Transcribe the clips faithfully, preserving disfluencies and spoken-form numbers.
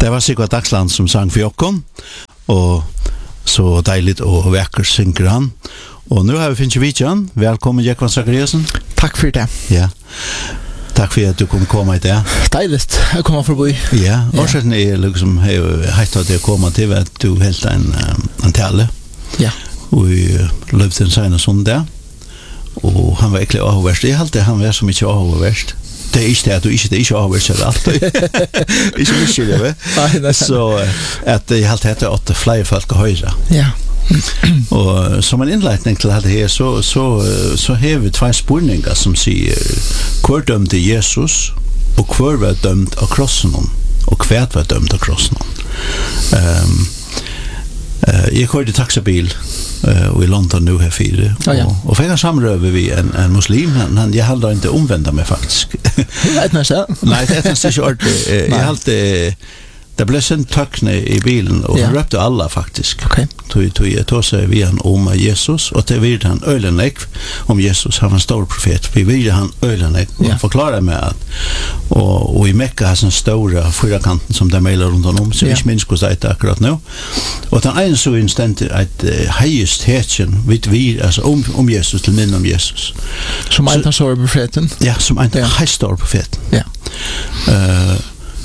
Det var Sigvard Dagsland som sang for Jokkon, og så deiligt og vakkert synker han. Og nu har vi finnet vidjan. Velkommen, Jekvan Zachariasen. Takk for det. Ja. Takk for at du kom komme i det. Deiligt, jeg kommer forbi. Ja, årsaken er liksom, jeg har hatt at jeg kommer til at du helt en, en tale. Ja. Og vi løpte en seg sånn der. Og han var egentlig avhverst. Jeg halte han var så mye avhverst. Det er ikke det at du ikke, det er ikke avhverst eller alt. Ikke mye det, vet. Så at jeg halte etter at flere folk har høyre. Ja. Og som en innleitning til det her, så, så, så har vi två spurningar som sier hvor dømte Jesus, og hvor var dømt av krossen, og hva var dømt av krossen. Um, uh, jeg kørte taxabil uh, i London nu her fire, oh, ja. og, og fikk en samrøve vi en, en muslim, han, han, jeg hadde ikke omvendt meg faktisk. Nei, det er ikke ordentlig. Jeg hadde det blev sen töckne i bilen och han röpte alla faktiskt. Okej. Tog tog jag tog sig vi han om Jesus och det vill han ölenek om Jesus han var stor profet. Vi vill han ölenek och yeah. förklara med att och och i Mekka har en stora fyrakanten som de mailar runt om så yeah. ich minns hur det är akkurat nu. Och den en så instant att högst hetchen vid vi alltså om om Jesus till minne om Jesus. Som en av stora profeten. Ja, som en yeah. högst stor profet. Ja. Eh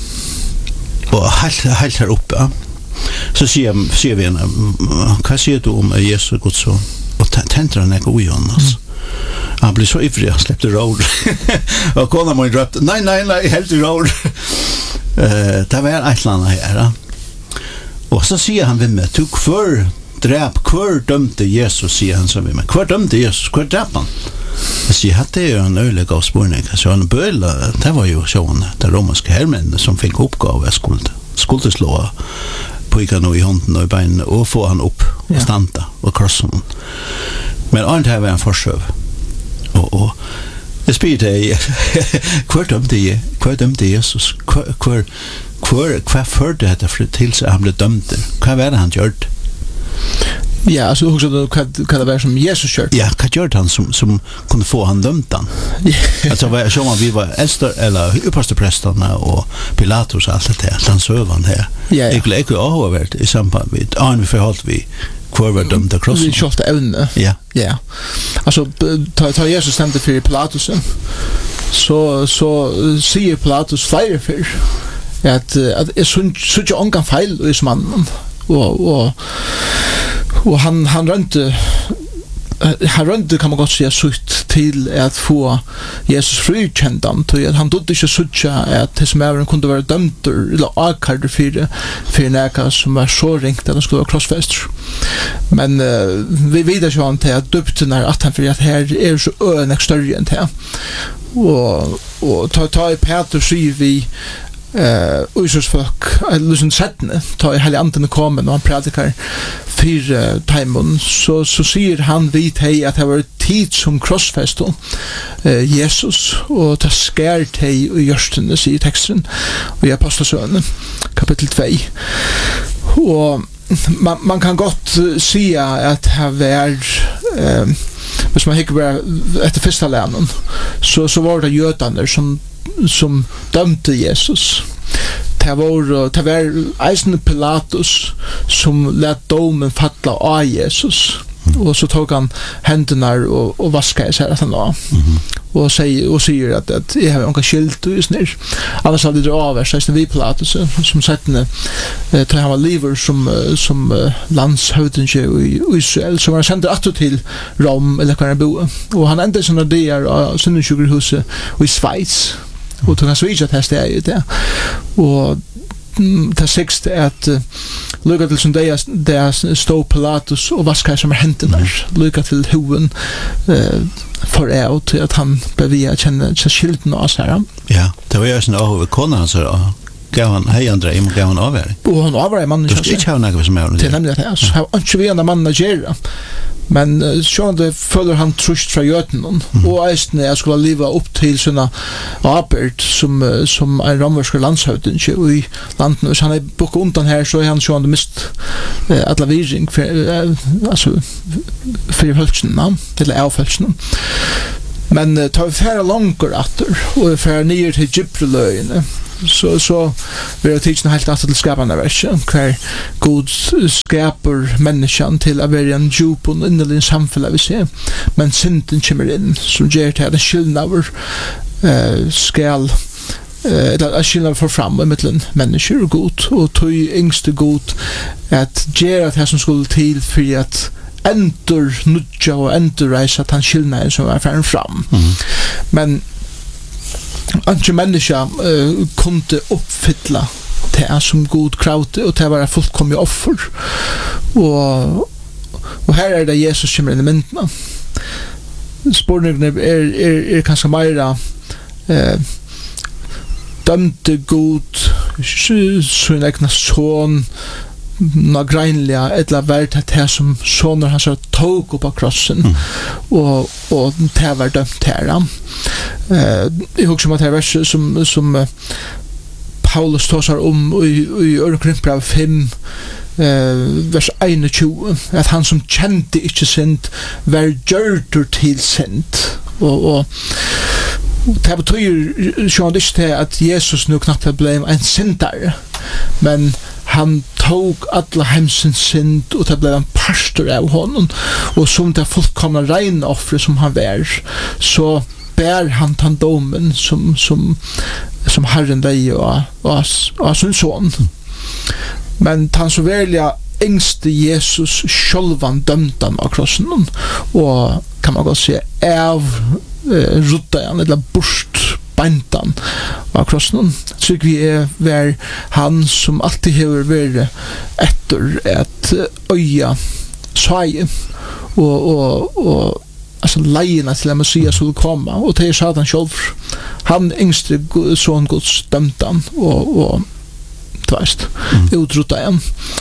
og helt, helt her oppe så sier, sier vi henne hva sier du om Jesus Guds son og tenner han ikke ui han altså. Mm. Han blir så ivrig han släppte råd og kona må drøpte nei, nei, nei, helt i råd uh, det var et eller annet her og så sier han ved meg du hver drep, hver dømte Jesus sier han så ved meg, hver dømte Jesus, hver drep han jeg sier at det er jo en øyelig av spørning så han bøyla, det var jo sånne det romerske hermennene som fikk oppgave jeg skulle, skulle slå pojkarna i hånden og i beinene og få han opp og standa og krossa han men annet her var en forsøv og, og jeg spyr til hver dømte jeg hver dømte Jesus hver hver, hver, hver førte dette til seg han ble dømt hva var det han gjørte ja, alltså också då kan kan det vara som Jesus kör. Ja, kan göra han som som kunde få han dömt han. Alltså vad så man vi var Esther eller upprestprästarna och Pilatus och allt det där. Han sövan här. Jag vill inte ha varit i samband med an vi förhållt vi kvar var dömd av krossen. Vi köpte ävne. Ja. Ja. Alltså ta ta Jesus stämde för Pilatus. Så så säger Pilatus flera för att att är så så jag ankan fel i mannen. Och och och han han rönte han rönte kan man gott säga sutt till att få Jesus frikändan till att han dodde inte sucha att det som även kunde vara dömt eller akard för för näka som var så ringt att han skulle vara krossfäst men uh, vi vidare så han till att döpte när att han för att här är så ön större än det och och ta ta i Peter säger vi eh uh, Jesus folk liksom sättne ta i hela anden kommer och han predikar för uh, timon så så säger han vid hej att det var tid som krossfäst uh, Jesus och ta skärt hej och görsten i texten och i apostlagärningarna kapitel två och man man kan gott uh, säga att här var uh, hvis man hikker bare etter første læren så, så var det jødene som som dømte Jesus det var det var eisen Pilatus som let domen falla av Jesus og så tog han hendene og, og vaskade seg at han var mm-hmm. og, sier, og sier at, at jeg har noen skilt og snir annars hadde det avvært eisen vi Pilatus som settene eh, til han var liver som, som uh, landshøvdinge i Israel som han sendte atter til Rom eller hva han bo og han endte sånne der av Sønnesjukerhuset i Schweiz og tog han svitsat her steg det og det sexte är att uh, lukka till som det där stå Pilatus och vaska som händerna lukka till hoven uh, för är till att han bevia känna sig skilden av sig här. Ja, det var ju sån av konan så gav han hej andra i gav han avvär. Och han avvär man inte. Det har något som är det. Det nämnde det så har inte vi andra manager. Men uh, så det följer han trust fra jöten mm. och ästne jag skulle leva upp till såna apert som uh, som en romersk landshövding i landet och han är bok undan här så är han så han mist uh, alla viring för uh, alltså för hölchen namn eller avfölchen Men uh, tar vi färre långor atter och vi färre ner till Gyprelöjene så så vi har tidsen helt atter till skapande verset hver god skapar människan till att vara en djup och innerlig samfälla vi ser men synden kommer in som ger till att en skillnader uh, skal eller uh, skillnader för fram och mittlen människor och god och tog yngste god att göra det som skulle till för att endur nudja og endur reisa tan skillnaden som er fram fram. Mm. Men anki menneska uh, kunde uppfylla det som god kraute og det var fullkomlig offer. Og, og her er det Jesus kommer inn i myndene. Spårningen er, er, er kanskje meira uh, dømte god sin egna son na greinliga etla vært at det som soner hans tog upp av krossen mm. og, og det var dømt her uh, jeg husker om at det er verset som, som uh, Paulus tåsar om i, i Ørnkrintbrev fem uh, vers einogtjúgu at han som kjente ikke synd var gjørtur til synd og, og det betyr sjån ikke til at Jesus nu knapt ble en syndare men han tog alla hemsens synd och det blev en pastor av honom och som det fullkomna rein offre som han var så bär han den domen som, som, som Herren dig och, och, och sin son men han så välja yngste Jesus självan dömde av krossen och kan man godt säga av eh, ruddajan eller bort bæntan av krossen så vi er ver han som alltid hever vært etter et øya svaje og, og, og altså leiene til at Messias skulle komme og det er Satan selv han yngste son Guds dømtan og, og tverst mm. utrutta igjen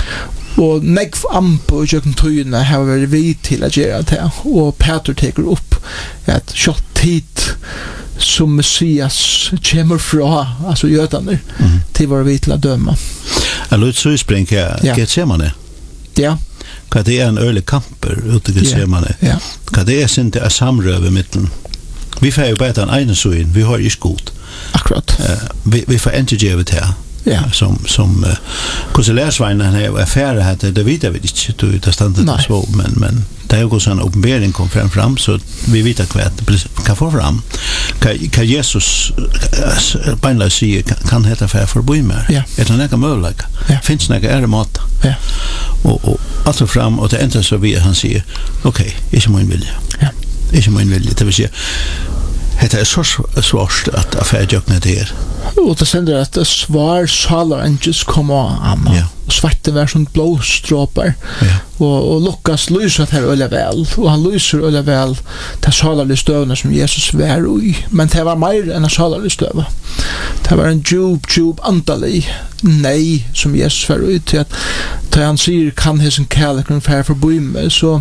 og negv ampo i kjøkken tøyene har vært vi til å gjøre det og Peter teker opp at kjøtt tid som Messias kommer fra altså jødene mm. til våre vi til å døme Jeg lurer så spring her ja. Getsemane ja hva det er en ørlig kamper ute i Getsemane ja. hva det er sin det er samrøve mittelen vi får jo bare den ene søyen vi har ikke god akkurat uh, vi, vi får ikke gjøre det her ja. som som uh, konsulærsveien han er affære her det vet jeg ikke du det standet det så men men det er jo også en åpenbering kom frem fram så vi vet hva det kan få fram hva Jesus beinleis sier kan heta for forbi mer ja. er det nekka mulig ja. finnes nekka ære måte ja. og, og alt er fram og det enda så vi han sier ok, ikke min vilje ja. ikke min vilje det vil si det er så svårt at affærdjøkene det er og det sender at det svar salar angels kom av Anna ja. og svarte var sånn blåstråper ja. og, og Lukas lyser her øyla vel og han lyser øyla vel til salarlig støvene som Jesus var i men det var mer enn salarlig støve det var en djup, djup andalig nei som Jesus var i til at til han sier kan hessen kærleken fær forbi meg så,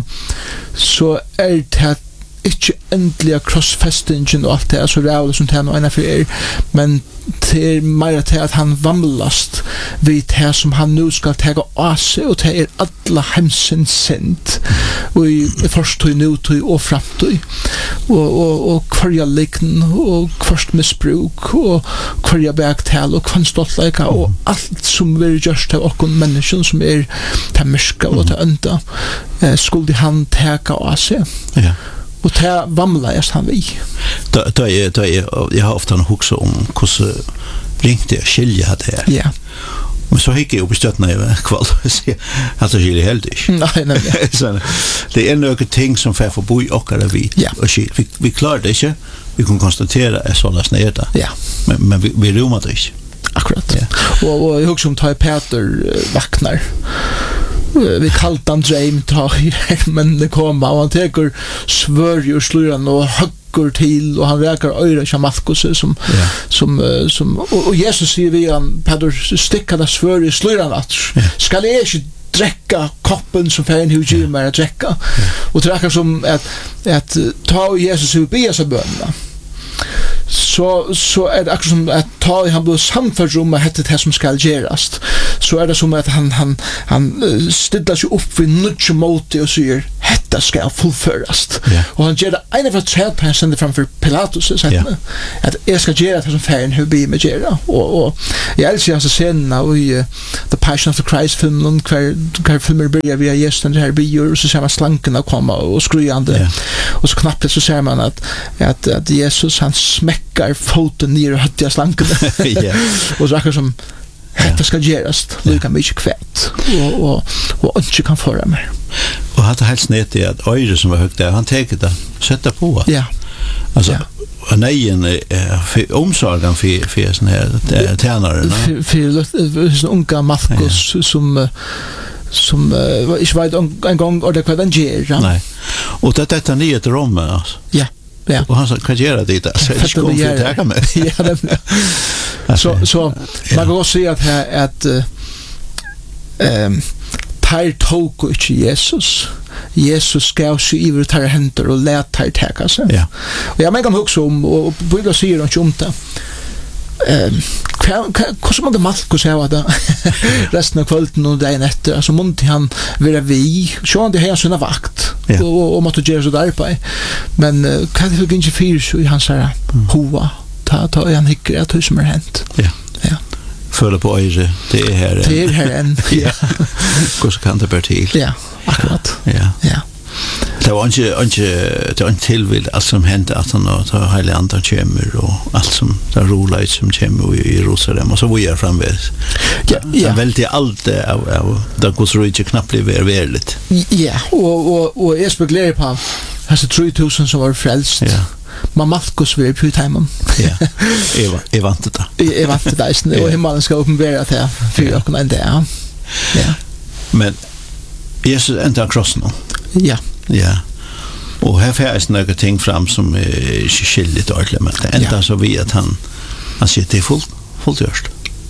så er det at ikke endelig krossfestingen og alt det er så rævlig som det er noe ene for er men det er mer til at han vamlast vid det som han nu skal tega av seg og det er alle hemsens sint og i forstøy, nutøy og framtøy og, og, og kvarja likn og kvarst misbruk og kvarja begtal og kvanstolleika og alt som vi gjørst av okkon mennesken som er til myrska og til ønda eh, skulle han tega av seg ja. og det vamlaest han vi da, da, er, da er, jeg har ofte hukse om hvordan ringte jeg skilje det her ja men så hikker jeg opp i støttene i kvall og sier at det skilje helt ikke nei, nei, ja. det er noen ting som får forbo i okkara vi ja. og skilje vi, vi klarer det ikke vi kan konstatere at så las ned det ja. men, men vi, vi rommer det ikke akkurat ja. og, og jeg husker om ta Peter uh, vaknar vi kallte han dreim ta men det kom og han teker svør og sluren og hugger til og han rækar øyre til Malkus som, ja. som, uh, som og, og Jesus sier vi han Peter stikka det svør i sluren at ja. skal jeg ikke drekka koppen som færen hur gyr meg å drekka ja. og det rækar som at, at ta Jesus vil be seg bønna så så är det akkurat som att ta han blir samförd om att hette det som ska gerast så är det som att han han han stillar sig upp vid nutch mot och säger hette hetta skal fullførast. Ja. Og han gjør det ene for tredje han sender framfor Pilatus, Ja. at jeg skal gjøre det som ferien har bygd med gjøre. Og, og jeg elsker hans scenene i uh, The Passion of the Christ-filmen, hver, hver filmer börjar via Jesus den her bior, og så ser man slankerna komma og skrujande. Ja. Og så knappt så ser man at, at, at Jesus han smekkar foten ner og høttiga slankerna. Ja. Og så akkurat som detta skal gjerast, lika mykje kvært, og, og, og ikke kan føre mer. Og hatt det helt snett i at øyre som var høgt der, han teker det, setter på. Ja. Altså, Ja. og neien er omsorgen for, for sånne her tjenere. For, for sånne unga Markus ja. som uh, som uh, ikke vet en gang og det hva den gjør. Nei. Og det er dette nye til rommet, altså. Ja. Ja. Og han sa, hva gjør det dit? Så er det ikke om for å teke med. Ja, det Så, så man kan også si at her at uh, um, tar tog og ikke Jesus. Jesus gav seg iver og tar henter og let tar teka seg. Ja. Og jeg mener også om, og Bibelen sier han ikke om det, um, hvordan måtte Markus ha det resten av kvelden og dagen etter, altså måtte han være vi, så han det har sin vakt, Ja. og, og, og måtte gjøre seg arbeid. Men uh, hva er det ikke fyrt i hans her hoa, ta, ta, han hikker at det som er hent. Ja. Ja. Føler på øyre, det er her. Det er her enn. Ja. Hvordan kan det bare til? Ja, akkurat. Ja. Ja. Det var ikke, ikke, det var ikke tilvild alt som hendte at han og ta hele andre kommer og alt som det er roligt som kommer i Jerusalem og så var jeg fremved. Ja, ja. Det veldig alt av, av det Guds rike knappt blir verligt. Ja, og, og, og jeg spekulerer på disse tre tusen som var frelst. Ja. Man Markus vil på timen. Ja, jeg, var- jeg vant det. Jeg, jeg vant det deisen, og himmelen skal åpenbære til for Ja. dere enn det. Ja. Ja. Men Jesus enda krossen nå. Ja. Ja. Og her får jeg noen ting fram som er ikke skyldig ordentlig, men det enda Ja. så vi at han, han sier det er fullt, fullt gjørst.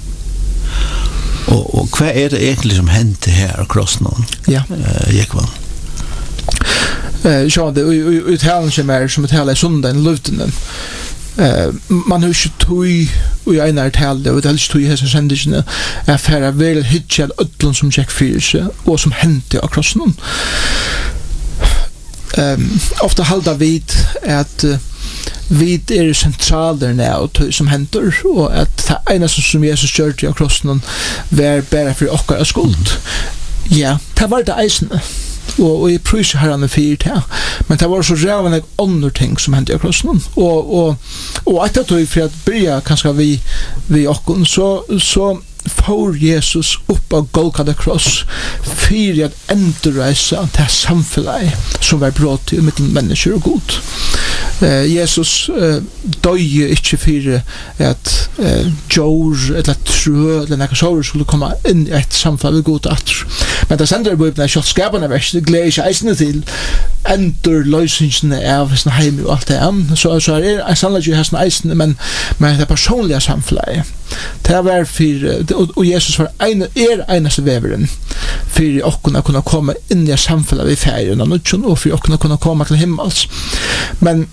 Og, og hva er det egentlig som hendte her av krossen nå? Ja. Uh, Jekvann. Eh, så det och uttalen som är som ett hela söndagen luften. Eh, man har ju tog och jag när tal och det är ju tog här sändningen är för väl hitchad ödlon som check för sig och som hände across någon. Ehm ofta halda vid att uh, vid är centraler nu som händer och att det ena som Jesus gör till across någon var bara för och skuld. Ja, det var det eisen. Og, og jeg prøver her han er fyrt her. Men det var så rævende andre ting som hendte i krossen. Og, og, og etter tog for at byrja kanskje vi, vi okken, så, så får Jesus upp av Golgata kross for at endurreisa til samfunnet som var brått i mittel mennesker og god. Uh, Jesus uh, døye ikke for at uh, jord eller trø eller nekka sår skulle komme inn i et samfunn ved god atter. Men det sender på at kjøtt skapene vers, det gleder ikke eisene til endur løsningsene av hesten heim og alt det. Så, så er det sannelig ikke hesten eisene, men, men det er personlige samfunnet. Det var for, og, og Jesus var ein, er eneste veveren for å kunne komme inn i samfunnet ved ferien og og for å kunne komme til himmels. Men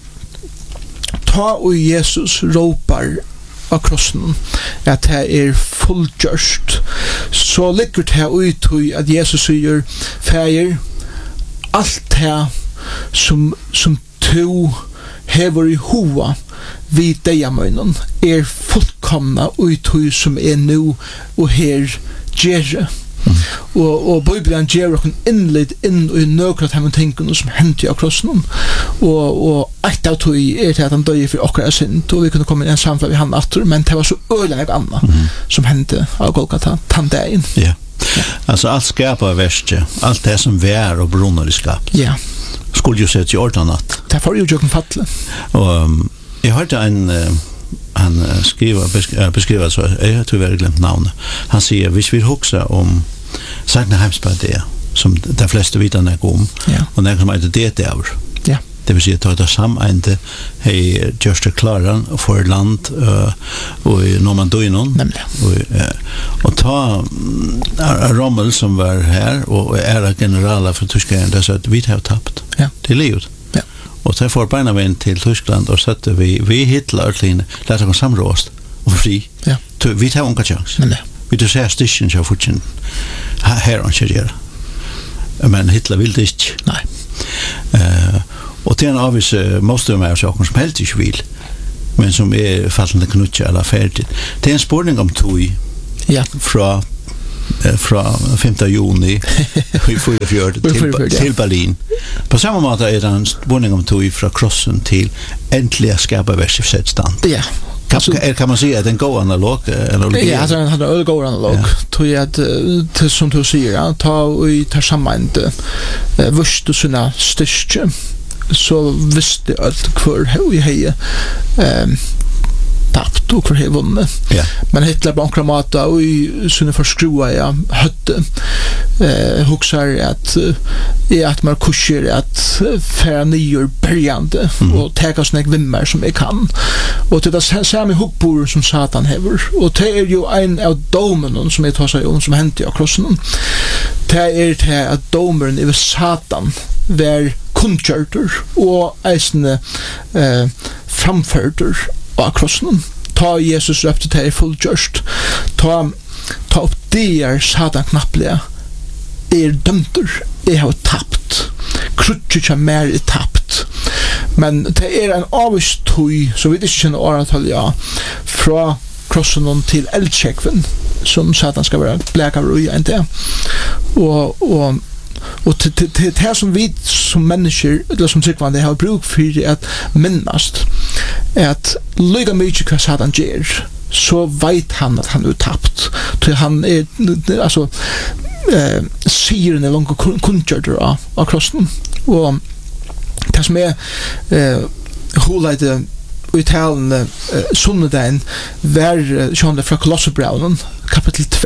ta og Jesus råpar av krossen at det er fullgjørst, så ligger det ut at Jesus sier feir alt det som, som to hever i hoa vid deg mønnen er fullkomna ut som er nu og her gjerre. Mm. Og, og Bibelen gjør oss innlitt inn i nøkret av tingene som hendte av krossen. Og, og et av tog er til at han døde for akkurat sint, og vi kunne komme inn i en samfunn vi han atter, men det var så øyelig annet mm. som hendte av Golgata tandagen. Ja. Ja. Altså alt skapet av verste, alt det som vær og brunner i skap. Ja. Skulle jo sett i ordentlig natt. Det får jo ikke fattelig. Og um, jeg hørte en uh, han uh, skriver, beskriver, beskriver så, jeg tror jeg har glemt navnet. Han sier, hvis vi husker om Sagna Heimspartiet, som de fleste vet han er om, ja. Og det som heter det der. Ja. Det vil si at det sameinte hei gjørste klaran for land uh, og når man døy noen. Nemlig. Og, uh, og ta uh, Rommel som var her og er generaler for Tyskland, det sa at vi har tapt. Ja. Det er livet. Ja. Og så får beina vi inn til Tyskland og sette vi, vi Hitler Ørtline, lærte oss samråst og fri. Ja. Vi tar unga chans. Nemlig. Vi tar seg stisjen til å fortjene her han ikke gjør. Men Hitler vil det ikke. Nei. Eh och det är en avvis måste man ju också som helt inte vill. Men som är fallande knutcha eller färdigt. Det är en spårning om tog. Ja. Från från femte juni vi får fjärde till till Berlin. På samma sätt är det en spårning om tog från krossen till äntligen skapa världsfred stand. Ja. Kan, kan man säga att den går analog eller ja, alltså den hade öl går analog. Tog jag till som du säger, ta och ta samman det. Vurst och såna styrke. Så visste allt kvar hur jag är ehm tappt och för hevon. Ja. Men Hitler bankramata och i såna förskruva jag hade eh huxar att är att man kuschar att färra nyor börjande mm. och ta snägg vimmar som jag kan. Och det är samma huckbor som Satan häver. Och det är ju en av domen som jag tar sig om som hänt i krossen. Det är det att domaren över Satan var kundkjörter og eisne eh, framførter av krossen. Ta Jesus upp til det er fullgjørst. Ta, ta opp det er Satan knapplega. Er dømter. Jeg har tapt. Krutje mer er tapt. Men det er en avvistøy, så vi ikke kjenner åretal, ja, fra krossen til eldkjekven, som Satan skal være blækar og enn det. Og, og och det det här som vi som människor eller som tryckvande har bruk för att minnast att lyga mycket vad Satan gör så vet han att han är tappt till han är alltså eh ser en lång kunskärder av krossen och det som är eh hur uttalen uh, sunnedagen var uh, sjående fra Kolosserbraunen kapitel två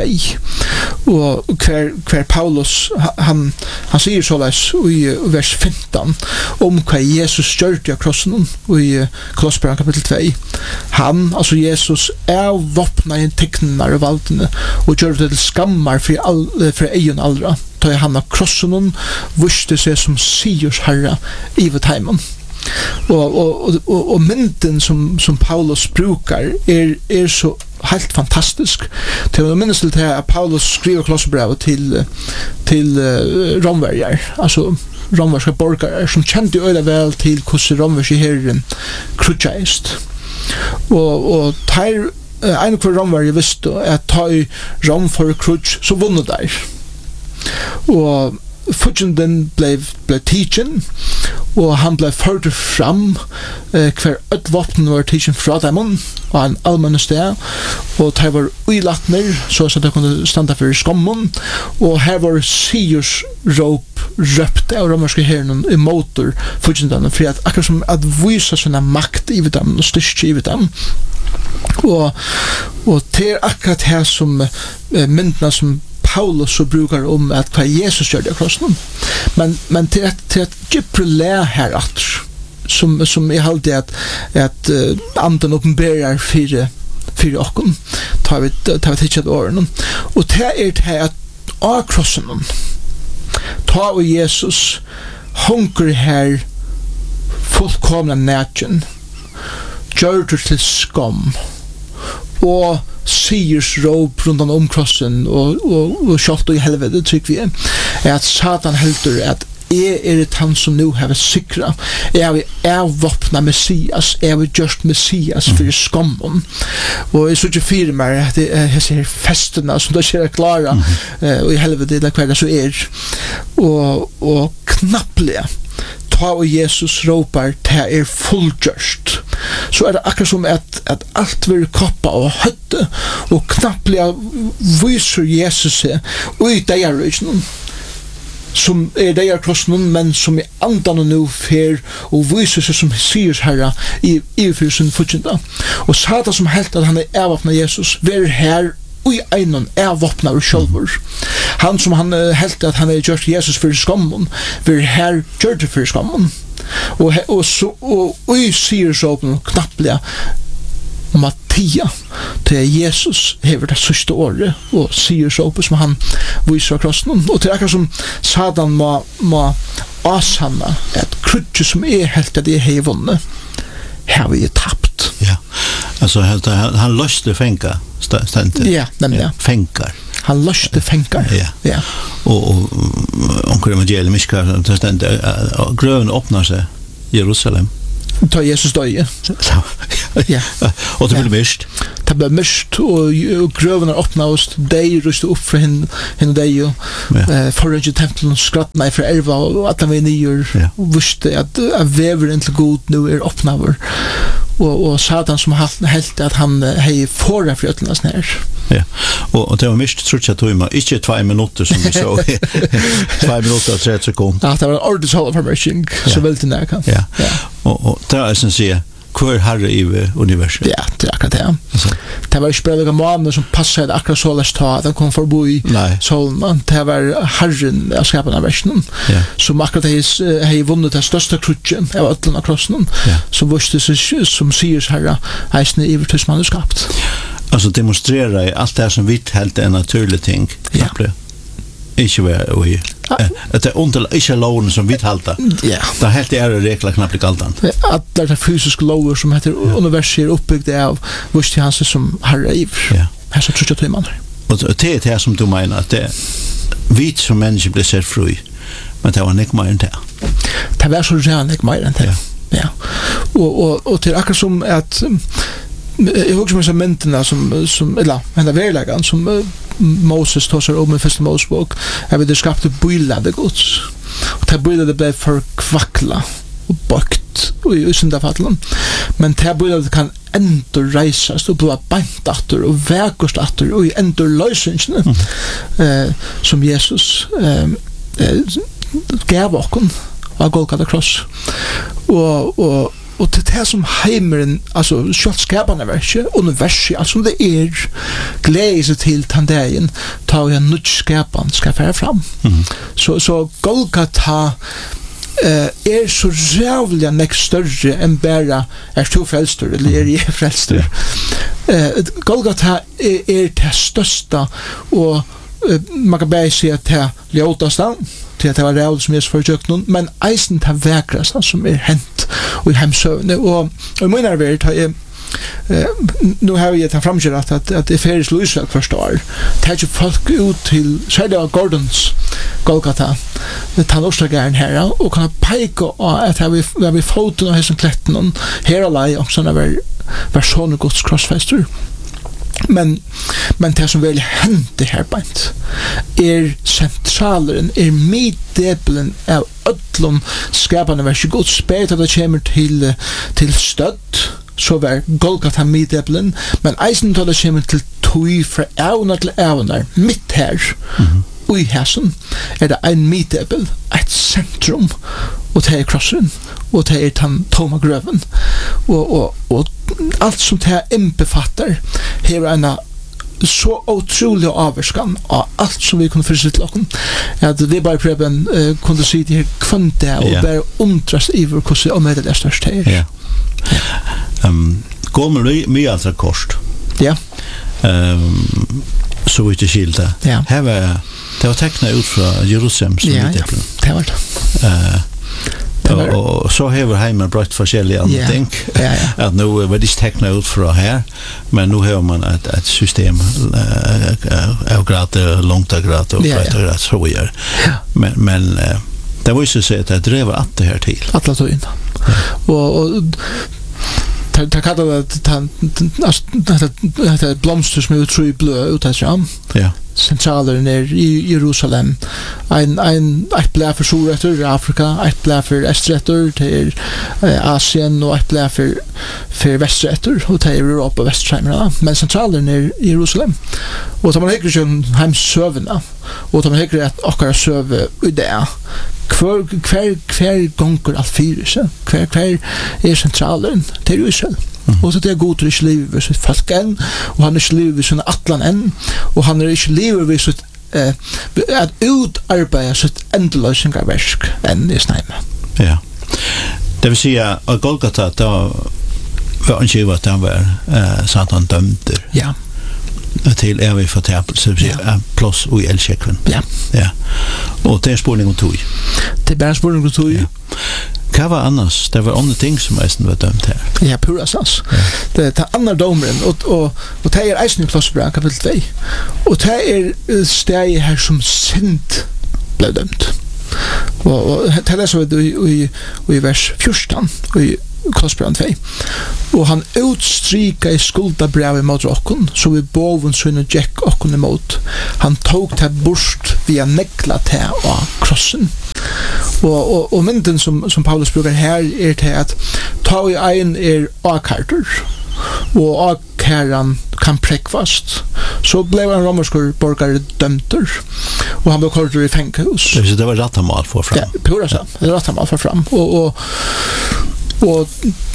og hver, hver Paulus han, han sier såleis i uh, vers femton om hva Jesus gjørte av krossen i uh, Kolosserbraunen kapitel två han, altså Jesus er våpna i teknene og valgene og gjør det til skammar for, all, for egen aldra da han av krossen viste seg som sigers herre i vårt Og, og, og, og mynden som, som Paulus brukar er, er så helt fantastisk. Til å minnes til at Paulus skriver Kolosserbrevet til, til uh, romverjar, altså romverska borgare, som kjente øyla vel til hvordan romverska herren krutjaist. Og, og tar uh, en kvar romverjar visste at ta i rom for krutj, så vunnet der. Og Fudgenden blev blev teaching og han blev ført fram eh, hver ett vapen var teaching fra dem og en allmenn sted og det var uilatner så at det kunne standa for skammen og her var Sius rop røpt av romerske herren i motor Fudgenden for at akkurat som at visa sånne makt i dem og styrke i dem og, og det er akkurat her som eh, myndene som Paulus så brukar om att hva Jesus gjør det krossen. Men, men til at, til at gyprelea her at som, som jeg halde at, at uh, anden åpenberer fire, fire okken tar vi, tar vi tidsjad årene. Og det er det at av krossen ta og Jesus hunker her fullkomna nætjen gjør det til skam og Siers råp rundt om krossen og, og, og kjalt og i helvete trykk vi er at Satan heldur at jeg er et han som nu har sikra jeg vil avvåpna Messias jeg vil gjørst Messias for skammen og jeg så ikke fire meg at jeg ser festene som da skjer klara mm -hmm. og i helvete det hver det så er og, og knapplige ta og Jesus råpar det er fullgjørst så er det akkurat som at, at alt vil koppa og høtte og knapplega viser Jesus seg og i deirrøysene som er deirkrossen men som i andan og nu fer og viser seg som Siers herra i ifyrelsen fortjenta og Satan som helt at han er avvapna Jesus ver her i einon er vopnar og sjálfur. Han som han uh, helt at han er gjort Jesus for skammen, vil her gjort det for skammen. Og, og, så, og, og i sier såpen knapplega Mattia til Jesus hever det sørste året og sier såpen som han viser av krossen. Og til akkurat som Satan må, må asanna et krutje som er helt at det er hevånne har vi tapt. Ja, altså han, han løste fenka ständigt. Ja, nemlig. Ja. Fänkar. Han løste fengar. Ja. Ja. Och och onkel evangelium miskar så ständ grön öppnar sig Jerusalem. Ta Jesus døye. Ja. Och det blir mist. Det ble mist, og grøvene åpnet, de rustet opp fra henne, henne og de, og forrige tempelen skrattene fra erva, og at de var nye, og visste at veveren til god nå er åpnet, og, og Satan som helt at han hei forra fra øtlenes nær. Ja, og, og det var mist trutja tøyma, ikke tvei minutter som vi så, tvei minutter og tre sekunder. Ja, det var en ordentlig halvformersing, så veldig nær kan. Ja, og, og det er som sier, hver herre i universet. Ja, det er akkurat det. Altså. Det var ikke bare noen måneder som passet akkurat så lest ta, at han kom forbi solen. Det var herren av skapen av versen, ja. Som akkurat har vunnet den største krutjen av øtlen av krossen, ja. Som visste seg som sier herre, eisene i hvert man er skapt. Altså demonstrera i alt det som vi helt er naturlig ting. Ja. Ikke være og i. Det er under, ikke loven som vi halta. Ja. Det er helt er regler knapt ikke alt annet. Alle de fysiske lover som heter universet er oppbygd av visst hans som herre iver. Ja. Her så tror jeg tog mann. Og det er det som du mener, at det vi som mennesker blir sett fri, men det var ikke mer enn det. Det var så redan ikke mer enn det. Ja. Og, og, og til akkurat som at jeg husker meg som myndene som, som eller, henne verleggen som Moses tar seg om i første Mosebok, jeg vet det skapte bylade gods. Og det bylade ble forkvakla og bøkt i syndafattelen. Men det bylade kan endur reisast og bli beint atter og vekust atter og endur løsningsene mm. eh, som Jesus eh, eh, gav okken av Golgata kross. Og, og Og til det som heimeren, altså kjølskapene verset, universet, altså det er glede seg til tandeien, ta og en nødskapen skal fære fram. Mm. Så, så Golgata eh, er så rævlig nek større enn bare er to frelster, eller er jeg frelster. Eh, Golgata er, er det største, og eh, man kan bare si at det er ljøteste, til at det var rævlig som Jesus forsøkte noen, men eisen til vekreste som er hent og i hemsøvne. Og, og i min arbeid har jeg eh, nå har jeg tatt fremgjørt at, at det er feries Louisville første år. Det er ikke folk ut til særlig av Gordons Golgata, ta Norstagæren her, og kan peike av at jeg vil, vil foten av hessen kletten her og lei, og sånn var, var sånne gods krossfester. Men, men det som vel hender her beint er sentraleren, er middebelen av ødlom skapande verset god spet at det kommer til, til stødd, så var Golgata middebelen, men eisen til det kommer til tog fra evner til evner, mitt her, mm-hmm. og i hessen er det en middebel, et sentrum, og det er krossen, og det er den toma grøven, og, og, og alt som det innbefatter hever en så utrolig avverskan av alt som vi kunne forsitte lakken, at vi bare prøver uh, kunne si det her kvante og yeah. bare undrast i hvor hvordan området er størst her. Ja. Um, Går med mye andre kost. Ja. Um, så vidt jeg skilte. Ja. Her var, det var teknet ut fra Jerusalem som ja, ja. det var det. Uh, Og, og så har vi heimen brøtt forskjellige andre yeah. ting. Yeah, yeah. At nå var det ikke teknet ut fra her, men nå har man et, et system av grader, langt av grader og yeah, brøtt av grader, så vi gjør. Yeah. Men, men uh, det viser seg at jeg drev alt det her til. Alla tog inn. Og, og ta kallar det det blomster som er utro i blø ut av fram. Ja. Centraleren er i Jerusalem. Ein ein ett blä för Sydafrika, Afrika, ett blä för Östretter till eh, Asien och ett blä för för Västretter och till Europa och Västchina. Men centraleren är i Jerusalem. Och så man häcker ju hem sövna. Och så man häcker att akkurat söv i det. Kvar kvar kvar gånger allt fyra. Kvar kvar är centraleren till Jerusalem. Mm. Och så det är god till liv vid sitt folk än, och han är inte liv vid sina atlan än, och han är inte liv vid sitt eh, att utarbeta sitt ändlösningarverk än i snämma. Ja. Det vill säga att Golgata då var han ju att han var eh, Satan dömd. Ja. Till evig förtäpelse, ja. Plus och i eldkärkven. Ja. Ja. Och det är spårning om tog. Det är bara spårning om tog. Ja. Vad var annars? Det var andra ting som eisen var dömt här. Ja, pura sans. Ja. Det är andra domaren och, och, och det är eisen i Klosterbrand kapitel två. Och det är steg här som synd blev dömt. Och, och det läser vi i, i, i vers fjorton i Klosterbrand två. Och han utstrika i skuldabrevet mot okkon, så vi boven sønne Jack okkon emot. Han tog det bort via nekla det av krossen. Og, og, og mynden som, som Paulus brukar her er til at ta i ein er akarter, og akaran kan prekvast. Så blev en romerskor borgare dømter, og han blev korter i fängelse. Så det var rattamal for fram? Ja, pura sant. Det var rattamal for fram. Og, og, og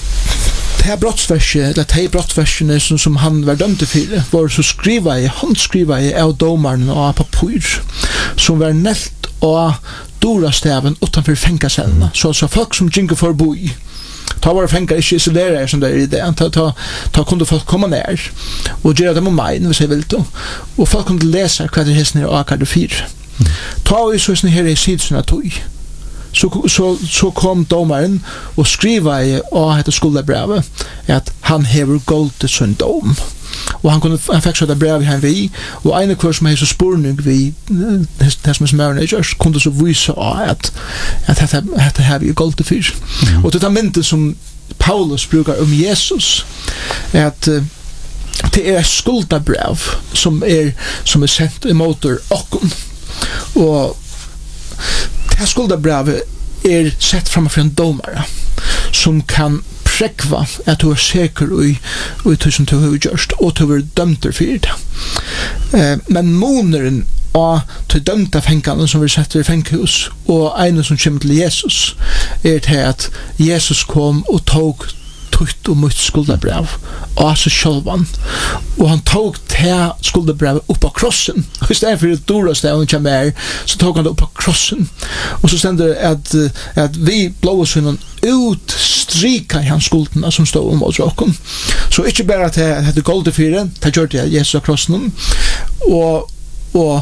det här brottsverset, eller det här brottsverset som, som han var dömd för, var så skriva i, han skriva i av domaren och papyr, som var nält och dora stäven utanför fängelserna. Så, så folk som gick för boi, ta var fängare inte isolerade som det är i det, ta, ta, ta kunde folk komma ner och göra dem om mig, hvis jag vill då. Och folk kunde läsa vad det är och akade fyr. Ta vi så här i sidorna tog. Så, så, så kom domaren och skriva i och hette skuldabrevet att han hever goldet sin dom. Och han kunde han fick så det brev han vi och en kurs med så spårning vi det som är managers kunde så visa att att det det har vi goldet för. Mm. Och detamentet som Paulus brukar om Jesus är att det är skuldabrev som är som är sent emot okkon. Och det skuldabrevet är sett framför en domare som kan prekva att du är säker i, i tusen du har gjort och du är dömd för det. Eh, men månaden av till dömda fängande som vi sätter i fänghus och en som kommer till Jesus är det att Jesus kom och tog tutt och mot skuldabrev och så självan och han tog det skuldabrevet upp på krossen och istället för att dora stäven kommer så tog han det upp på krossen och så ständer det att, att vi blåa synen utstrika i hans skulderna som stod om oss okken. Så inte bara att det hade goldet för det, det gjorde jag Jesus av krossen och, och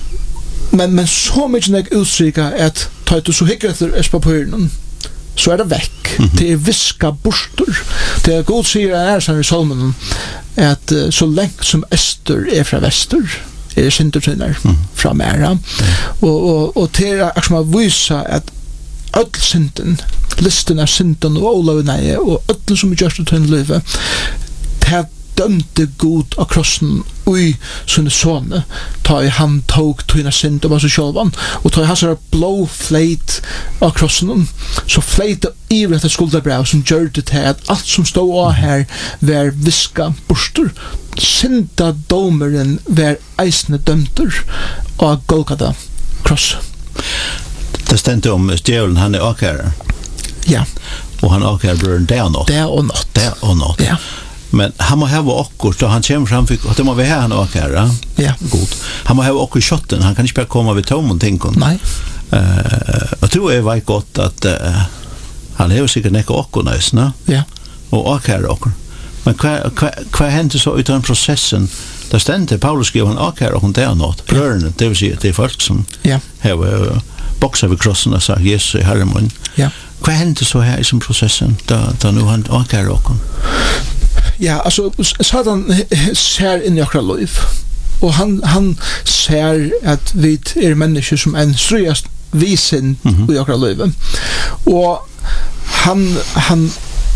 men, men så mycket när jag utstrika att ta ett så hickar efter espapyren så är det veck. Mm-hmm. Det är viska borstor. Det är god säger är som i salmen att uh, så längt som öster är från väster är det syndertynnar mm. från ära. Mm. Och, och, och det är som att visa att öll synden, listen av synden och olovna och öll som är just att tunna livet det dömde god av krossen ui sunne sone ta i han tog tunna synd och var så självan och ta i hans blå fleit av krossen så fleit i rätta skuldabrev som gör det till att allt som stod av här var viska borstor synda domaren var eisne dömter av Golgata kross. Det stämde om djävulen, han är akare. Ja. Och han akare bröden det och något. Det och något. Det och något. Ja. Men han må ha akkurat då han kommer fram och det må vi ha han akare. Ja. God. Han må ha akkurat shotten, han kan inte bara komma vid tom och tänka. Nej. Eh, jag tror det var gott att uh, han har säkert näka akkurat näsna. Ja. Och akare akkurat. Men vad vad händer så utan processen? Där ständer Paulus skriver han akare och det och något. Bröderna, det vill säga det är folk som ja. har boxar vid krossen och sa Jesus i Herren. Ja. Vad händer så här i som processen då då nu han akare och ja, alltså Satan ser in i akra liv och han han ser att vi är människor som en ströjast visen mm-hmm. i akra liv och han han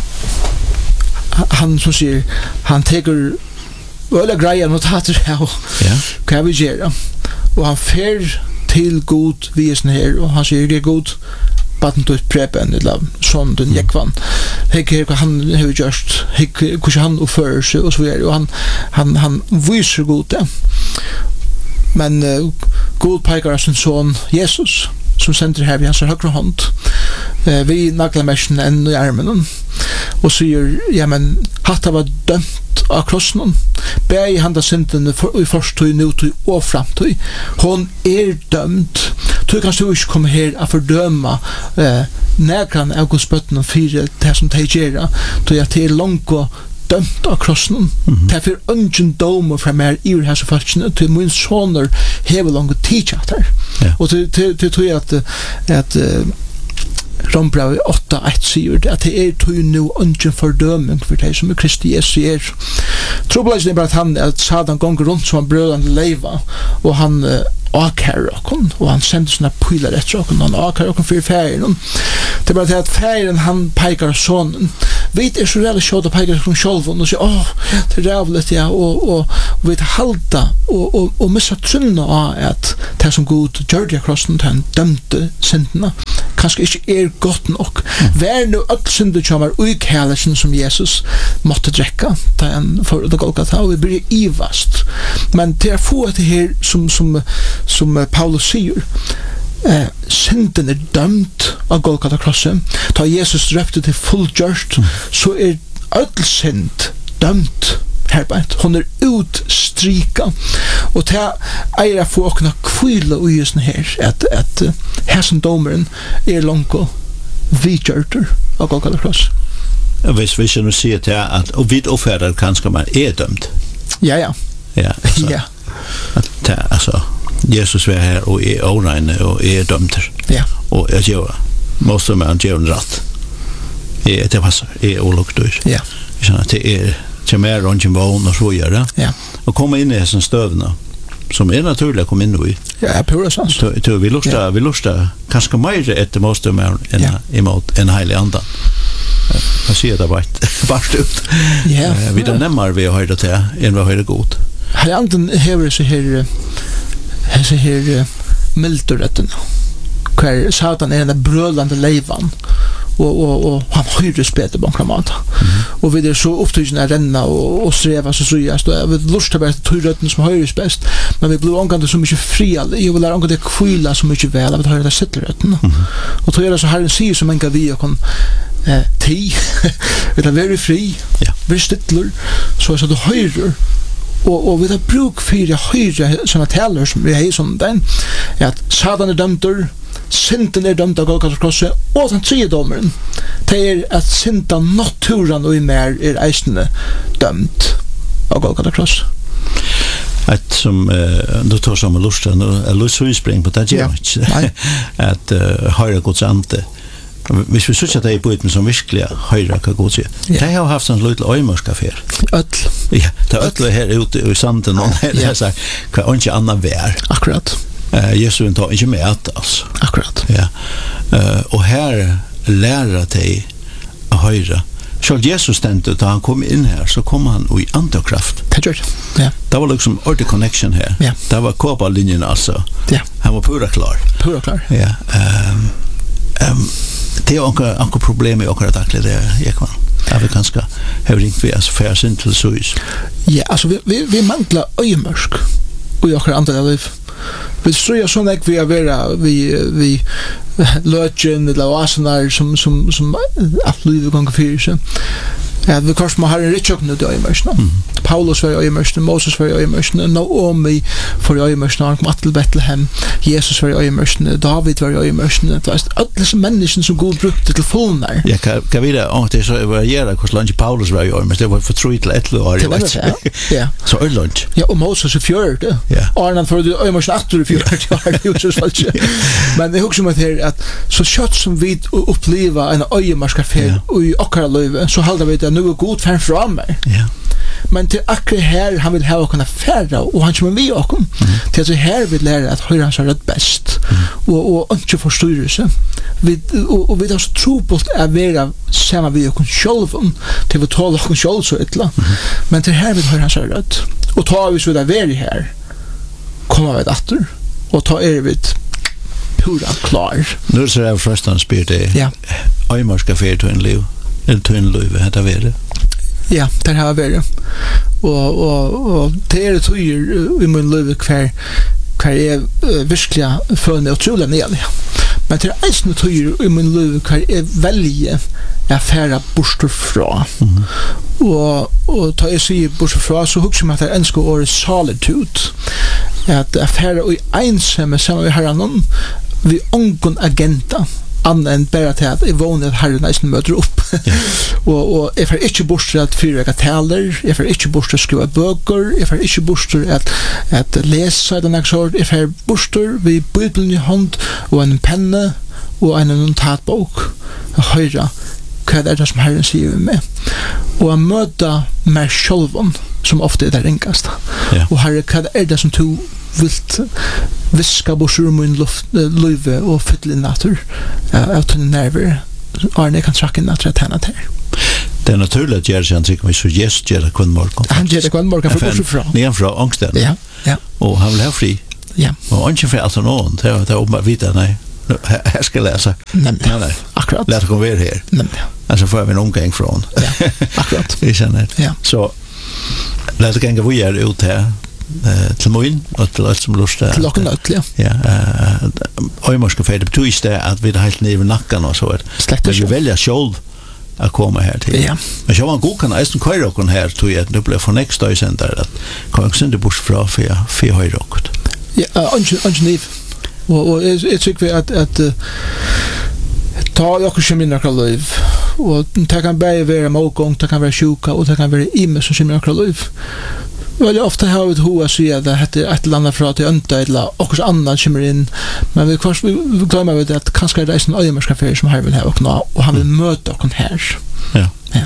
han som säger han tar öla grejer och tar det här ja kan vi göra och han fer till god visen här och han säger det är god batten till preppen eller sån den jäkvan. Hek han har just hek hur han uppför sig och så vidare och han han han visar god det. Men uh, god pekar sin son Jesus som sender här vid hans högra hand. Uh, vi naglar märken än i armen och säger ja men hatta var dömt av krossen. Bär i handa synden i först och nu till och framtid. Hon är dömd. Du kan du inte komma här att fördöma eh, näkran av Gudsbötten och fyra det som de gör. Du är till långt och dömt av krossen. Mm-hmm. Därför ungen dom och framär i det här så faktiskt till min soner hever långt och teachat här. Yeah. Och till till till att att Rombrevet åtta ett sier det, at det er tog nu ungen fordøming for det som er Kristi Jesu er. Trobladjen er bare at han, at Satan gonger rundt som han brødende leiva, og han uh, akar okon, og han sender sånne pylar etter okon, og han akar okon for ferien. Det er bare til at ferien han peikar sonen. Vi er så reelle kjøtt og peikar okon sjolven, og sier, åh, det er rævlet, ja, og, og, og vi er halda, og, og, og missa trunna av at det som god gjør det krossen til han dømte syndene, kanskje ikke er godt nok. Mm. Vær nu alt syndet kommer uikælelsen som Jesus måtte drekka, da han for det Golgata, og vi blir ivast. Men til å få det her som, som, som Paulus sier, Eh, synden er dømt av Golgata-krossen. Da Jesus røpte til fullgjørst, mm. så er all synd dømt herbeint. Hon er utstrika. Og til eier jeg få åkna kvile ui sånn her, at, at uh, her som domeren er langt vidgjørter av Golgata-krossen. Hvis vi ikke sier til at, og vidt oppfører kanskje man er dømt. Ja, ja. Ja, altså, ja. At, til, altså, Jesus var her og er åregne og er dømter. Ja. Og jeg gjør måste med han gjør en ratt. Jeg, det passer, jeg er oluktur. Ja. Det er til mer rundt en vogn og så gjør det. Ja. Og komme inn i hessen støvene, som er naturlig å komme inn i. Ja, jeg prøver sånn. Vi lusta, ja. vi lusta kanskje mer etter måste med enn ja. imot en heilig andan. Jeg sier det bare, bare ut. Ja. Vi er nemmere vi har høyre til enn vi har høyre god. Heilig anden hever seg her hese her uh, mildurretten hver Satan er en brølande leivan og, og, og han høyre speter på en måte mm. og vi er så opptryggende å renne og, og streva så sryast og vi lurer bare til tøyrøtten som høyre best men vi blir omgående så mye fri jeg vil lære omgående kvila så mye vel av å høyre det sittelrøtten mm. og tog er det så herren sier som en gav vi og kan eh, ti vi er veldig fri ja. Vi stittler så er det du høyre og, og vi har bruk for høyre sånne taler som vi har sånn den at Satan er dømter synden er dømt av Golgata-krosset og den tredje dommeren det er at synden naturen og i mer er eisende dømt av Golgata-krosset at som uh, du tar som lust er lust så spring på det gjør ikke at uh, høyre gods ante hvis vi synes at det er på uten som virkelig høyre hva god sier det har haft sånn liten øymørska fer øtl ja, det er øtl her ute i sanden og det er sagt hva er ikke annet vær akkurat uh, Jesus tar ikke med at altså akkurat ja. uh, og her lærer de å høyre selv Jesus stendte da han kom inn her så kom han i andokraft det gjør det ja. Det var liksom ordentlig connection her ja. Det var kåpa-linjen altså ja. Han var pura klar pura klar ja. um, um, det er jo anker problem i akkurat akkurat det jeg kan jeg vil kanskje ha ringt vi altså færre sin til søys ja, altså vi, vi, vi mangler øyemørsk og i akkurat andre liv vi tror jeg sånn ikke vi er vera vi, vi løtjen eller oasenar som, som, som at livet ganger fyrir seg ja, vi kanskje må ha en rittjøkken ut i øyemørsene mm. Paulus var i øyemørsene Moses var i øyemørsene Naomi var i øyemørsene han kom til Bethlehem Jesus var i øyemørsene David var i øyemørsene det var alle disse menneskene som god brukte til fullnær ja, kan vi da det er så varierer hvordan langt Paulus var i øyemørsene det var for tro til et år det var det, ja, ja. Så er langt ja, og Moses i fjørt ja. og han for øyemørsene atter i fjørt ja, men jeg husker meg til at så kjøtt som vi oppleva en øyemørskafer ja. og i okkara løyve så halder vi det nu er god færn fra meg ja. men til akkurat her han vil ha åkene færre og han kommer med åkken mm. til at her vil lære at høyre hans er rett best mm. og, og ikke forstyrrelse vi, og, og vi har så tro på å være sammen med åkken selv til vi tåler åkken selv så ytla mm. men til her vil høyre hans er rett og ta hvis vi er veri her kommer vi etter og ta er vi pura klar nu er det så jeg først han spyr det ja. Øymar skal fyrir til en liv eller til en liv hette veri ja, det har vært og, og, og det er det tøyer i min liv hver hver jeg uh, virkelig føler meg utrolig nedig men det er eisende tøyer i min liv hver jeg velger jeg færa borster fra mm. og, og da jeg sier borster fra så husker jeg meg at jeg ønsker året solitude at jeg færa i ensamme sammen med herren vi ångon agenta annet enn bare til at jeg vågner at herren eisen møter opp yeah. og, og jeg får ikke bort til at fyrveka taler jeg får ikke bort til å skrive bøker jeg får ikke bort til at, at lese den jeg får bort til vi bibelen i hånd og en penne og en notatbok og høre hva det er det som Herren sier vi med. Og å møte meg sjølven, som ofte er det ringast. Ja. Og Herre, hva det er det som du vilt viska bort ur min løyve og fylle inn natur av tunne nerver. Arne kan trakke inn natur at henne til. Det er naturligt at Jerry han tycker vi så Jesus gjør det kun morgon. Han gjør det kun morgon for bort fra. Nian fra angsten. Ja, ja. Og han vil ha fri. Ja. Og ikke for alt og noen. Det er det er åpenbart vite, nei. Jeg skal lese. Nemlig. Nei, nei. Akkurat. Lät det komme være her. Nemlig. Altså får vi en omgang fra hon. Ja, akkurat. Vi kjenner. Ja. Så lät det gänga vi är ut här eh till Moin och till allt som lust där. Till och med ja. Ja, eh och man ska få det betyder det att vi det helt ner i nacken och så att Släkta vi välja skuld att komma här till. Ja. Men jag var god kan eisen köra och här tog jag det blev för next day center att kan jag sen det bush fra för för höjrock. Ja, ungefär. Och och jag tycker att att ta jag kanske mina liv och det kan bara vara motgång, det kan vara sjuka och det kan vara imme som mina liv. Väl ofta har vi hur att säga det heter ett landa för att önta eller också annat kommer in, men vi kors vi glömmer vi att kanske det är en öjmerska för som har vill ha och nå och han vill möta och här. Ja. Ja.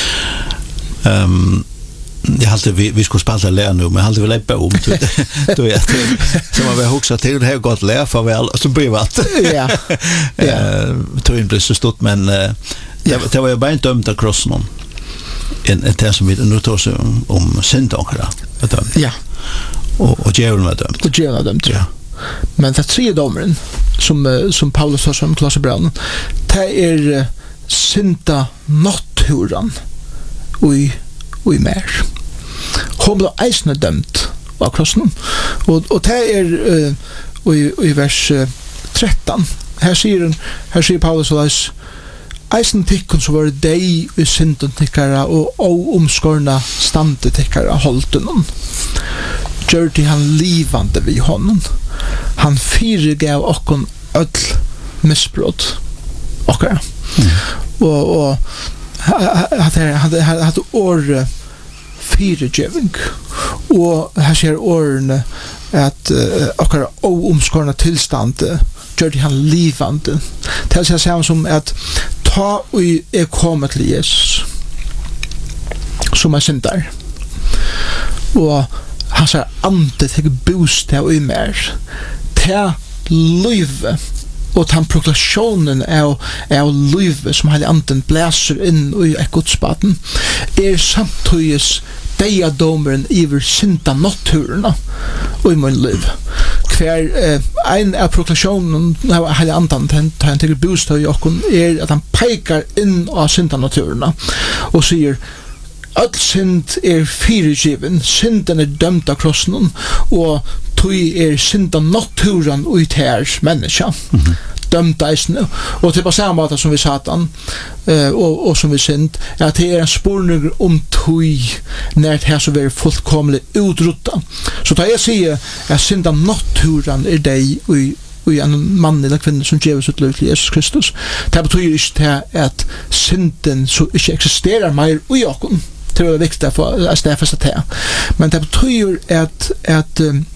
Ehm jag hade vi vi skulle spela lär nu men hade vi läppa om då jag som man vill huxa till det har gått lär för väl så blir vart. Ja. Eh tror inte så stort men det det var ju bara inte dömt att krossa någon. En ett som vi nu tar så om syndagar då. Ja. Och och djävulen var dömt. Och djävulen var dömt. Ja. Men det tre domaren som som Paulus sa som Klasse Brown, det är synda naturen och och mer. Hon blev eisne dømt av krossen. Og, og det er uh, i, i vers uh, tretton. Her sier, her sier Paulus og leis eisen tikkun så var det deg i synden tikkara og oomskorna stande tikkara holden hon. Gjør de han livande vid honom. Han fyregav okkon öll missbrott. Okkara. Mm. Og, og han hadde år fyregeving og her ser årene at uh, akkurat oomskorna tilstand gjør de han livande til seg samme som at ta og er kommet til Jesus som er syndar og han ser ande til bostad og i mer til livet og den proklasjonen av, av livet som hele anden blæser inn i ekkotspaten er samtidig deia domeren iver synda naturerna og i min liv hver eh, en av proklasjonen av hele anden til han til bostad i okkon er at han peikar inn av synda naturerna og sier all synd er fyrirgiven, synden er dømt av krossen og tui er synda naturen ut her menneska mm -hmm. dømt eisne og til på samme måte som vi satan uh, og, og som vi synd at det er en spurning om tui når det her så vil fullkomlig utrutta så da jeg sier at synda naturen er deg og og en mann eller kvinne som gjør sitt liv til Jesus Kristus det betyr ikke at synden så ikke eksisterer mer i okken det er viktig for å stedfeste det men det betyr at at um,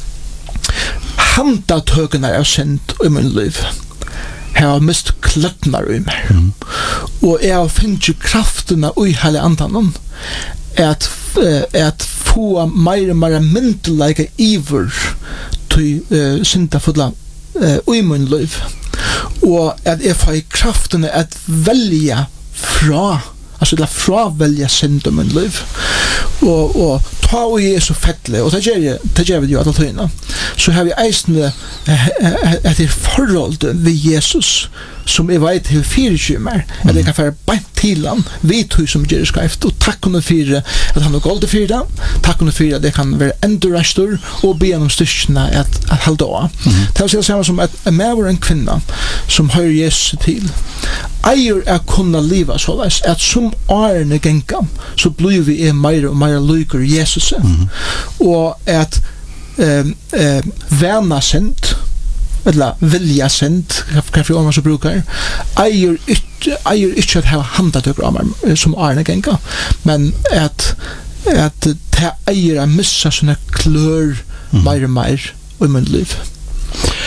handatøkene er sendt i min liv jeg har mist kløttner i meg mm. og jeg har finnet kraftene i hele andan at, at få mer og mer myndelige iver til uh, syndafulla uh, i min liv og at jeg får kraftene at velge fra altså la fravelja synd om min liv og, og ta og jeg er så fettelig og det gjør, det gjør vi jo alle tøyene så har vi eisende etter forhold ved Jesus som jeg vet til fire meg mm. at jeg kan fære beint til han vi tog som gjør skrift og takk under fire at han er golde fire takk under fire at jeg kan være endurrestor og be gjennom styrkene at, at halde av mm. det er det samme som at en med en kvinne som hører Jesus til eier er kunna liva såleis at som årene genga så blir vi er meir og meir lyker Jesus mm. og at um, um, vana sint eller vilja sint hva for man så brukar eier ikke eier ikke at hava handatøkker om som årene genga men at at det eier er missa sånne klør mm. meir og meir i min liv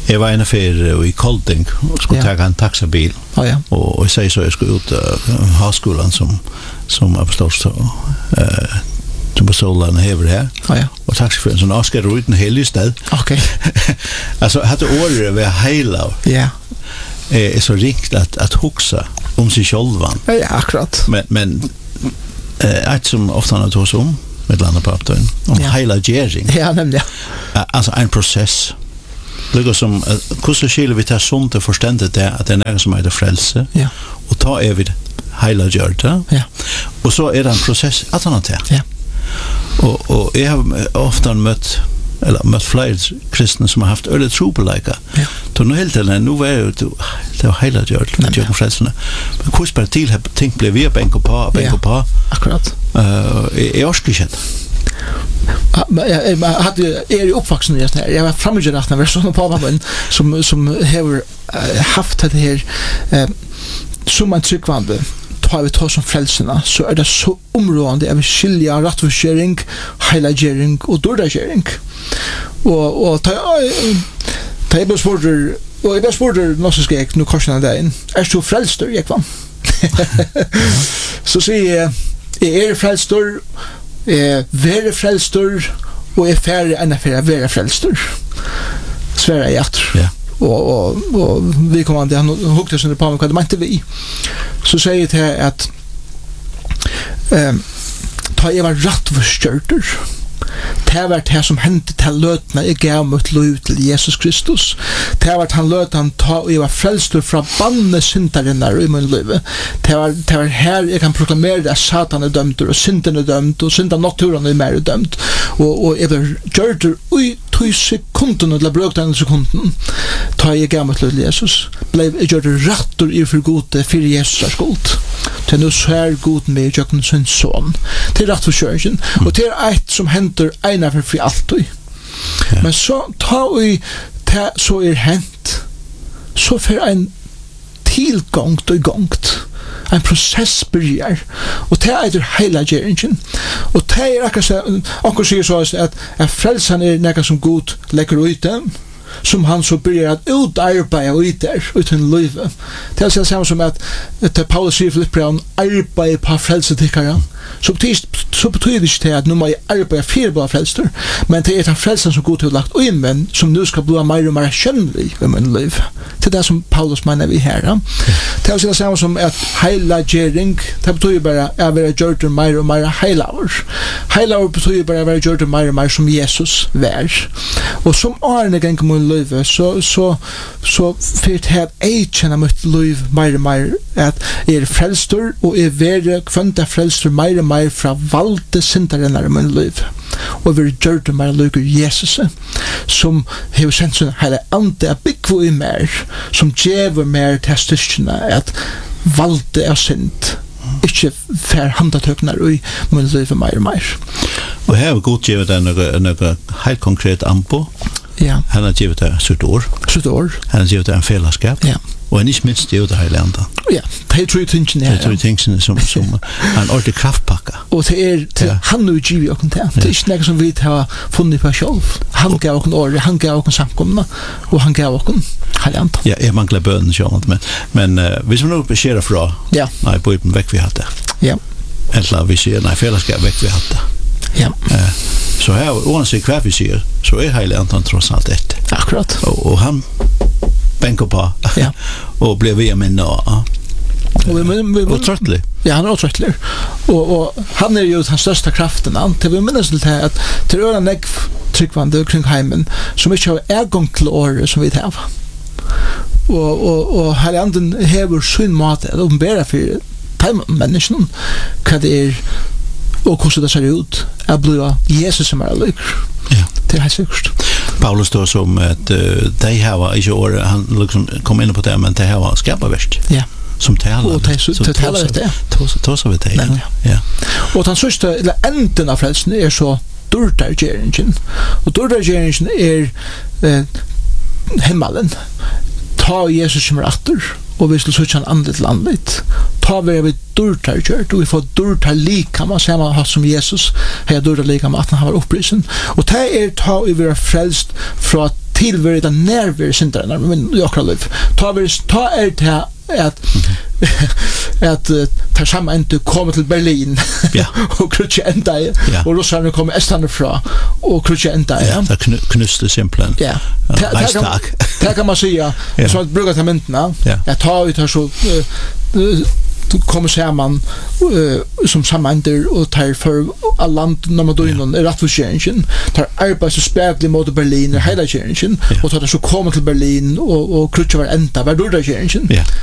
Jag var inne för i Kolding och skulle ta en taxibil. Ja, ja. Och jag säger så jag skulle ut uh, högskolan som som apostol så eh till Barcelona över här. Ja, ja. Och taxichauffören som Oscar Rutten hela stad. Okej. Alltså hade ordet var hela. Ja. Är så rikt att att huxa om sig själva. Ja, ja, akkurat. Men men eh att som ofta när det om med landa på aptoin om Ja. hela gering. Ja, nämligen. Alltså en process. Lugger som hur så skiljer vi till sunt och förständigt det att det är något som heter frälse. Ja. Och ta är vid hela gjorda. Ja. Och så är det en process att han tar. Ja. Och och jag har ofta mött eller mött flera kristna som har haft öle trobelika. Ja. Då nu helt eller nu var ju det var hela gjort jag frälsarna. Men hur spelar till har tänkt blev vi bänk och på bänk och på. Akkurat. Eh är orskligt. Jag hade är ju uppvuxen just här. Jag var framgångsrik när vi såg på pappan som som har haft det här eh som man tryckvande tar vi tar som frälsarna så är det så områdande av skilja rättvisering, heilagjering och dårdagjering. Och och ta ta jag spurter och jag spurter något så ska jag nu korsna där in. Är du frälst jag kvam? Så säger jag är frälstor eh vara frälstor och är färre än att vara frälstor. Sverige jag tror. Ja. Och och och vi kommer att han hukte sig på mig vad det inte vi. Så säger det att ehm ta jag var rätt förstörter. Det var det som hände till lötna i gav mot liv till Jesus Kristus. Det var han löt han ta och jag var frälst från banne syndarinnar i min liv. Det var, det var här jag kan proklamera att Satan är dömd och synden är dömd och syndan naturen är mer dömd. Och, och jag var gjort det i tio sekunder eller brökta en sekunden ta jag gav mot liv till Jesus. Blev jag gjort det rättor i för gode för Jesus är skuld. Det nu så här god med jag kan sin son. Till rätt för kyrkan. Och till ett som händer ena för för alltid. Ja. Men så tar vi ta så är hänt. Så för en tillgång och gångt. En process börjar. Och det är det hela geringen. Och det är akkurat så och så så att att frälsan är något som god lägger ut dem. Som han så börjar att utarbeta och ut där utan livet. Det är så samma som att att Paulus säger Filipperan arbeta på frälsetyckaren. Så betyder så betyder det inte att nu måste jag arbeta för bara frälster, men det är en frälsare som god har lagt in men som nu ska bli mer och mer kännlig i min liv. Det är det som Paulus menar vi här. Ja. Det är så samma som att hela gering, det betyder bara att vara gjort mer och mer hela år. Hela år betyder bara att vara gjort mer och mer som Jesus var. Och som åren gång min liv så så så för det här är känna mitt liv mer och mer att är frälster och är vara kvanta frälster mer och mer från valde syndarinnar i min liv. Og vi gjør det mer lykker Jesus som har sendt sin hele ande at bygge i mer som gjør mer til styrkene at valde er synd ikke fær handatøkner i min liv mer og mer. Og her har god givet deg noe helt konkret anpå. Ja. Han har givet deg sitt år. Sitt år. Han har givet deg en fellesskap. Ja. Og han ikke minst givet deg hele andre. Ja, det er tror jeg tingene her. Det er tror jeg tingene som, som en ordentlig kraftpakke. Og det er til ja. Han nu giver oss det. Det er ikke noe som vi har funnet på selv. Han gav oss året, han gav oss samkomne, og han gav oss hele andre. Ja, jeg mangler bønnen selv, men, men uh, hvis vi nå beskjerer fra, ja. Nei, på den vekk vi hadde. Ja. Eller vi sier, nei, fellesskap vekk vi hadde. Ja. Uh, så her, oansett hva vi sier, så er hele andre tross alt etter. Akkurat. Og, og han bänker på ja. och blev vi med nå. Och vi vi och tröttlig. Ja, han är tröttlig. Och och han är ju den största kraften ant. Vi minns det att till öra neck tryckvande kring hemmen som inte har ägång till år som vi har. Och och och här anden har sin mat att uppenbara för time människan kan det är och hur det ser ut. Är blå Jesus som är lik. Ja. Det är säkert. Paulus då som att uh, de har inte år han liksom kom in på det men de har skapar värst. Ja. Som talar. Och det så talar det. Tosa tosa vet det. Ja. Och han sista eller änden av frälsen är så dörrgeringen. Och dörrgeringen är eh himmelen. Ta Jesus som rätter och vi ska söka en andligt landet. Ta vi vi dörtar gjort och vi får dörtar lika man ser man har som Jesus har dörtar lika med att han har upprisen. Och det är ta vi vara frälst från till vi det nerver syndare men jag kan liv ta vi ta är det att att ta samma inte komma till Berlin ja och krutcha ända och ryssarna kommer estande fra och krutcha ända ja det knuste simpelthen ja det kan man säga så att bruka tamentna jag tar ut här så kommer samman uh, som sammander och tar för alla land när man då innan är rätt för tjänsten tar arbete så spärgligt mot Berlin hela tjänsten och tar så kommer till Berlin och och krutchar ända var då tjänsten